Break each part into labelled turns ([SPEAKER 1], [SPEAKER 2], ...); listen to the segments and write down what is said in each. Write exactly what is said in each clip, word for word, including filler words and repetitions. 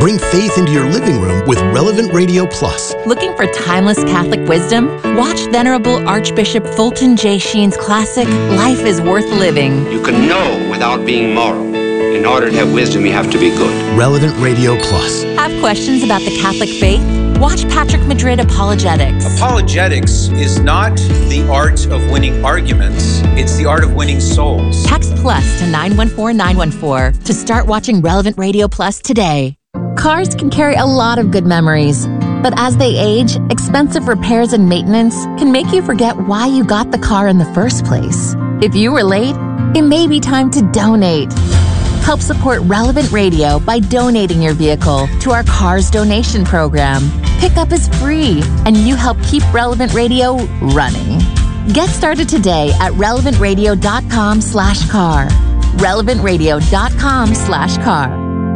[SPEAKER 1] Bring faith into your living room with Relevant Radio Plus.
[SPEAKER 2] Looking for timeless Catholic wisdom? Watch Venerable Archbishop Fulton J. Sheen's classic, Life is Worth Living.
[SPEAKER 3] You can know without being moral. In order to have wisdom, you have to be good.
[SPEAKER 1] Relevant Radio Plus.
[SPEAKER 2] Have questions about the Catholic faith? Watch Patrick Madrid Apologetics.
[SPEAKER 4] Apologetics is not the art of winning arguments. It's the art of winning souls.
[SPEAKER 2] Text plus to nine one four nine one four to start watching Relevant Radio Plus today. Cars can carry a lot of good memories, but as they age, expensive repairs and maintenance can make you forget why you got the car in the first place. If you were late, it may be time to donate. Help support Relevant Radio by donating your vehicle to our Cars Donation Program. Pickup is free, and you help keep Relevant Radio running. Get started today at relevantradio.com slash car. relevantradio.com slash car.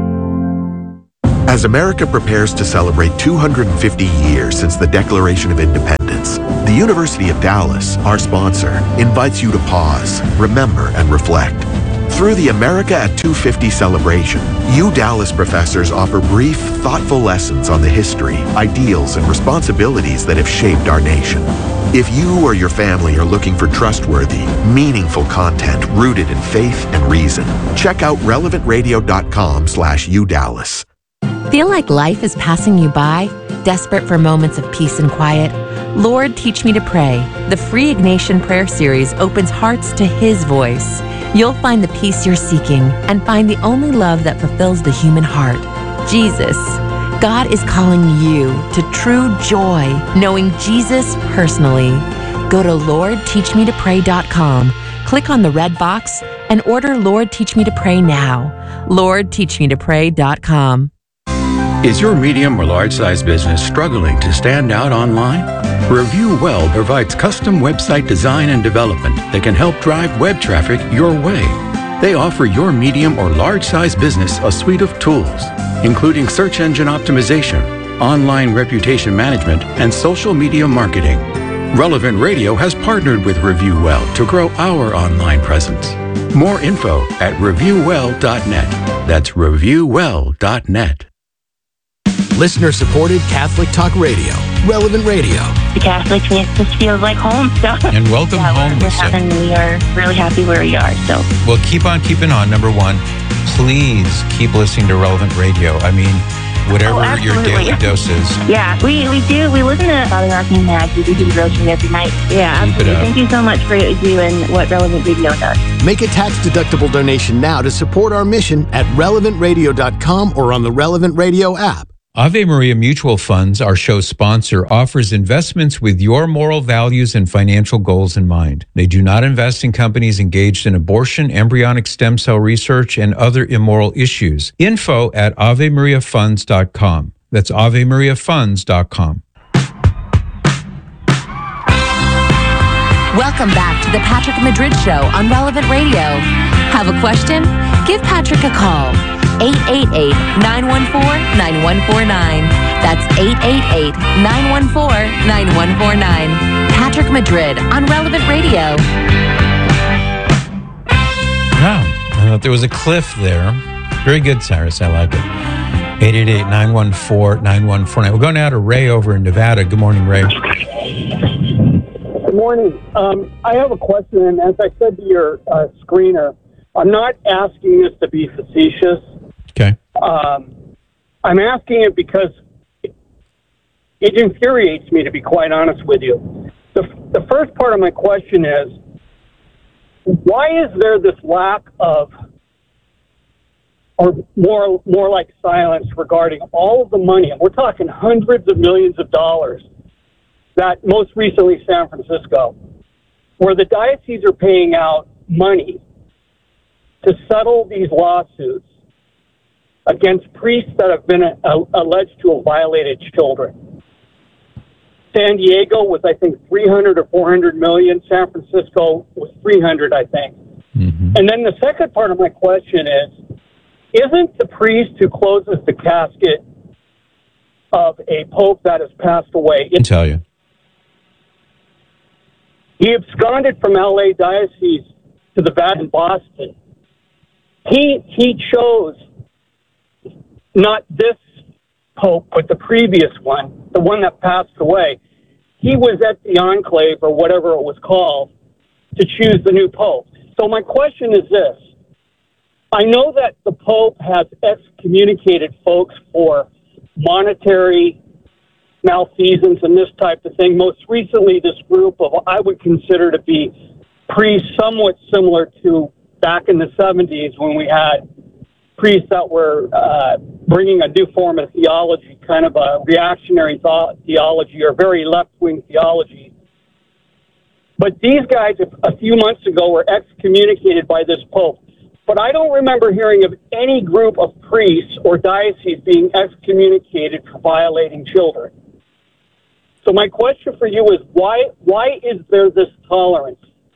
[SPEAKER 5] As America prepares to celebrate two hundred fifty years since the Declaration of Independence, the University of Dallas, our sponsor, invites you to pause, remember, and reflect. Through the America at two fifty celebration, U Dallas professors offer brief, thoughtful lessons on the history, ideals, and responsibilities that have shaped our nation. If you or your family are looking for trustworthy, meaningful content rooted in faith and reason, check out relevantradio.com slash UDallas.
[SPEAKER 2] Feel like life is passing you by? Desperate for moments of peace and quiet? Lord, Teach Me to Pray. The free Ignatian Prayer Series opens hearts to His voice. You'll find the peace you're seeking and find the only love that fulfills the human heart, Jesus. God is calling you to true joy, knowing Jesus personally. Go to lord teach me to pray dot com, click on the red box, and order Lord Teach Me to Pray now. lord teach me to pray dot com.
[SPEAKER 6] Is your medium or large-size business struggling to stand out online? Review Well provides custom website design and development that can help drive web traffic your way. They offer your medium or large-size business a suite of tools, including search engine optimization, online reputation management, and social media marketing. Relevant Radio has partnered with Review Well to grow our online presence. More info at review well dot net. That's review well dot net.
[SPEAKER 1] Listener-supported Catholic Talk Radio. Relevant Radio.
[SPEAKER 7] The Catholic makes us feel like home. So.
[SPEAKER 8] And welcome
[SPEAKER 7] yeah,
[SPEAKER 8] home,
[SPEAKER 7] we're,
[SPEAKER 8] Lisa.
[SPEAKER 7] And we are really happy where we are. So.
[SPEAKER 8] Well, keep on keeping on. Number one, please keep listening to Relevant Radio. I mean, whatever
[SPEAKER 7] oh,
[SPEAKER 8] your daily dose is.
[SPEAKER 7] Yeah, we, we do. We listen to Father Mark and Mag. We do the devotion every night. Yeah, absolutely. Thank you so much for what you do and what Relevant Radio does.
[SPEAKER 1] Make a tax-deductible donation now to support our mission at relevant radio dot com or on the Relevant Radio app.
[SPEAKER 8] Ave Maria Mutual Funds, our show sponsor, offers investments with your moral values and financial goals in mind. They do not invest in companies engaged in abortion, embryonic stem cell research, and other immoral issues. Info at ave maria funds dot com. That's ave maria funds dot com.
[SPEAKER 2] Welcome back to the Patrick Madrid Show on Relevant Radio. Have a question? Give Patrick a call. eight eight eight, nine one four, nine one four nine. That's eight eight eight, nine one four, nine one four nine. Patrick Madrid on Relevant Radio.
[SPEAKER 8] Wow, I thought there was a cliff there. Very good, Cyrus. I like it. eight eight eight, nine one four, nine one four nine. We're going now to Ray over in Nevada. Good morning, Ray.
[SPEAKER 9] Good morning. Um, I have a question, and as I said to your uh, screener, I'm not asking this to be facetious.
[SPEAKER 8] Okay.
[SPEAKER 9] Um, I'm asking it because it, it infuriates me, to be quite honest with you. The, the first part of my question is, why is there this lack of, or more, more like silence regarding all of the money, and we're talking hundreds of millions of dollars, that most recently San Francisco, where the dioceses are paying out money to settle these lawsuits against priests that have been uh, alleged to have violated children. San Diego was, I think, three hundred or four hundred million. San Francisco was three hundred, I think. Mm-hmm. And then the second part of my question is, isn't the priest who closes the casket of a pope that has passed away?
[SPEAKER 8] I can tell you.
[SPEAKER 9] He absconded from L A Diocese to the Vatican in Boston. He he chose not this Pope, but the previous one, the one that passed away, he was at the Enclave, or whatever it was called, to choose the new Pope. So my question is this. I know that the Pope has excommunicated folks for monetary malfeasance and this type of thing. Most recently, this group of, I would consider to be priests somewhat similar to back in the seventies when we had priests that were uh, bringing a new form of theology, kind of a reactionary thought, theology or very left-wing theology. But these guys, a few months ago, were excommunicated by this Pope. But I don't remember hearing of any group of priests or dioceses being excommunicated for violating children. So my question for you is, why why is there this tolerance?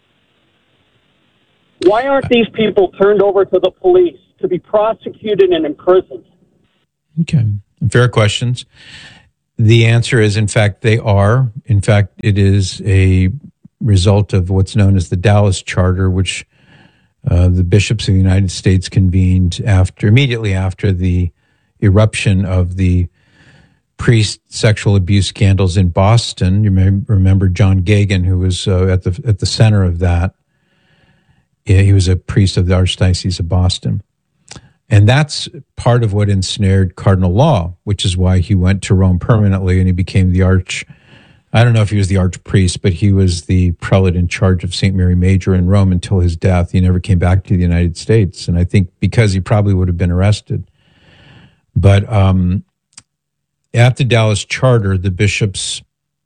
[SPEAKER 9] Why aren't these people turned over to the police to be prosecuted and imprisoned?
[SPEAKER 8] Okay, fair questions. The answer is, in fact, they are. In fact, it is a result of what's known as the Dallas Charter, which uh, the bishops of the United States convened after, immediately after the eruption of the priest sexual abuse scandals in Boston. You may remember John Gagan, who was uh, at the at the center of that. Yeah, he was a priest of the Archdiocese of Boston. And that's part of what ensnared Cardinal Law, which is why he went to Rome permanently and he became the arch, I don't know if he was the archpriest, but he was the prelate in charge of Saint Mary Major in Rome until his death. He never came back to the United States. And I think because he probably would have been arrested. But um, at the Dallas Charter, the bishops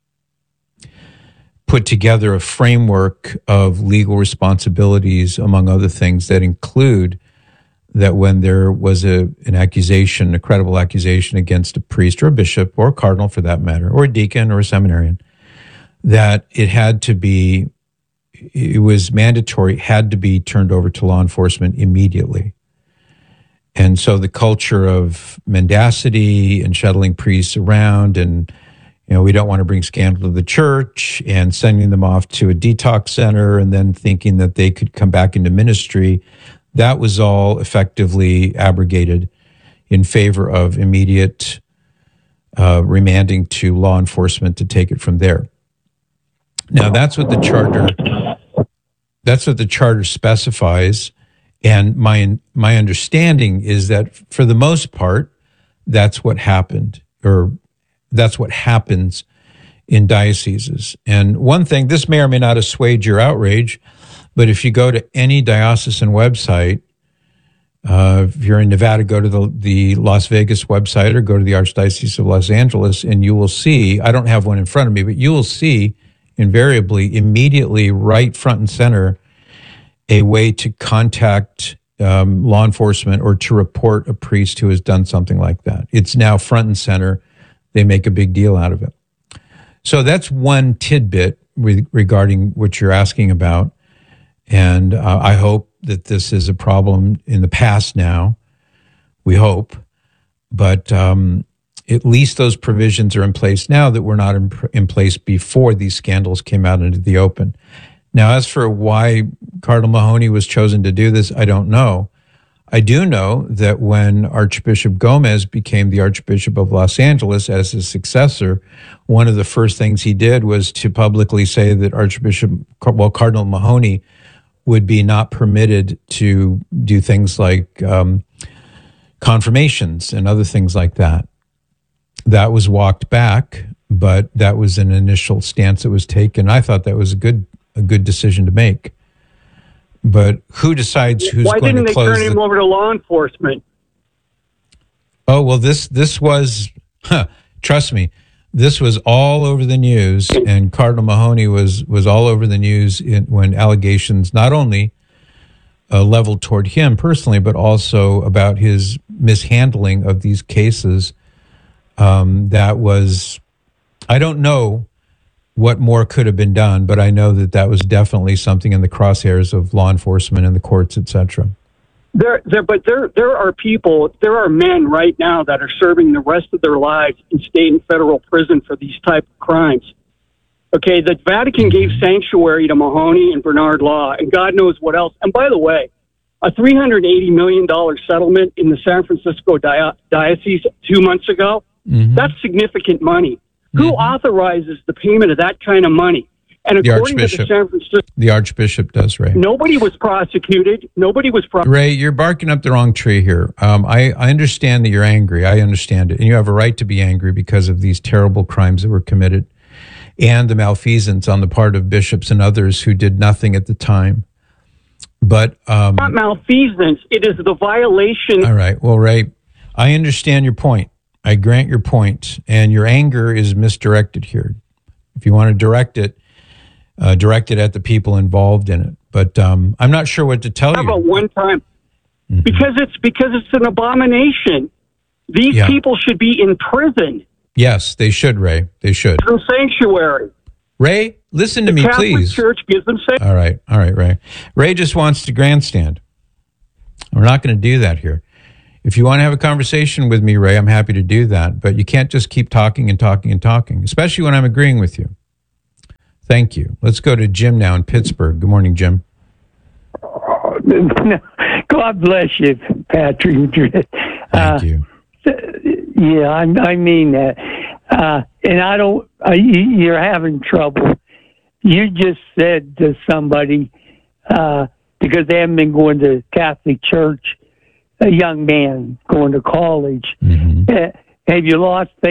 [SPEAKER 8] put together a framework of legal responsibilities, among other things, that include that when there was a an accusation, a credible accusation against a priest or a bishop or a cardinal for that matter, or a deacon or a seminarian, that it had to be, it was mandatory, had to be turned over to law enforcement immediately. And so the culture of mendacity and shuttling priests around and, you know, we don't want to bring scandal to the church and sending them off to a detox center and then thinking that they could come back into ministry, that was all effectively abrogated in favor of immediate uh, remanding to law enforcement to take it from there. Now, that's what the charter, that's what the charter specifies. And my my understanding is that for the most part, that's what happened, or that's what happens in dioceses. And one thing, this may or may not assuage your outrage, but if you go to any diocesan website, uh, if you're in Nevada, go to the, the Las Vegas website or go to the Archdiocese of Los Angeles, and you will see, I don't have one in front of me, but you will see invariably, immediately, right front and center, a way to contact um, law enforcement or to report a priest who has done something like that. It's now front and center. They make a big deal out of it. So that's one tidbit re- regarding what you're asking about. And uh, I hope that this is a problem in the past now. We hope. But um, at least those provisions are in place now that were not in, in place before these scandals came out into the open. Now, as for why Cardinal Mahony was chosen to do this, I don't know. I do know that when Archbishop Gomez became the Archbishop of Los Angeles as his successor, one of the first things he did was to publicly say that Archbishop, well, Cardinal Mahony would be not permitted to do things like um, confirmations and other things like that. That was walked back, but that was an initial stance that was taken. I thought that was a good a good decision to make. But who decides who's
[SPEAKER 9] Why
[SPEAKER 8] going to close?
[SPEAKER 9] Why didn't they turn
[SPEAKER 8] the...
[SPEAKER 9] him over to law enforcement?
[SPEAKER 8] Oh, well, this this was, huh, trust me, this was all over the news, and Cardinal Mahony was was all over the news in, when allegations not only uh, leveled toward him personally, but also about his mishandling of these cases. Um, that was, I don't know what more could have been done, but I know that that was definitely something in the crosshairs of law enforcement and the courts, et cetera.
[SPEAKER 9] There, there, but there, there are people, there are men right now that are serving the rest of their lives in state and federal prison for these type of crimes. Okay, the Vatican gave sanctuary to Mahony and Bernard Law, and God knows what else. And by the way, a three hundred eighty million dollars settlement in the San Francisco di- diocese two months ago, Mm-hmm. That's significant money. Mm-hmm. Who authorizes the payment of that kind of money? And
[SPEAKER 8] the
[SPEAKER 9] according
[SPEAKER 8] Archbishop.
[SPEAKER 9] to the San Francisco,
[SPEAKER 8] the Archbishop does, Ray.
[SPEAKER 9] Nobody was prosecuted. Nobody was prosecuted.
[SPEAKER 8] Ray, you're barking up the wrong tree here. Um, I, I understand that you're angry. I understand it. And you have a right to be angry because of these terrible crimes that were committed and the malfeasance on the part of bishops and others who did nothing at the time. But um,
[SPEAKER 9] not malfeasance. It is the violation.
[SPEAKER 8] All right. Well, Ray, I understand your point. I grant your point, and your anger is misdirected here. If you want to direct it, uh, direct it at the people involved in it. But um, I'm not sure what to tell
[SPEAKER 9] How
[SPEAKER 8] you.
[SPEAKER 9] about one time? Mm-hmm. Because it's because it's an abomination. These
[SPEAKER 8] yeah.
[SPEAKER 9] people should be in prison.
[SPEAKER 8] Yes, they should, Ray. They should.
[SPEAKER 9] Some sanctuary.
[SPEAKER 8] Ray, listen to
[SPEAKER 9] the
[SPEAKER 8] me,
[SPEAKER 9] Catholic
[SPEAKER 8] please.
[SPEAKER 9] Church gives them sanctuary.
[SPEAKER 8] All right, all right, Ray. Ray just wants to grandstand. We're not going to do that here. If you want to have a conversation with me, Ray, I'm happy to do that. But you can't just keep talking and talking and talking, especially when I'm agreeing with you. Thank you. Let's go to Jim now in Pittsburgh. Good morning, Jim.
[SPEAKER 10] God bless you, Patrick.
[SPEAKER 8] Thank
[SPEAKER 10] uh,
[SPEAKER 8] you.
[SPEAKER 10] Yeah, I, I mean that. Uh, and I don't, uh, you're having trouble. You just said to somebody, uh, because they haven't been going to Catholic church, a young man going to college,
[SPEAKER 8] Mm-hmm.
[SPEAKER 10] uh, have you lost faith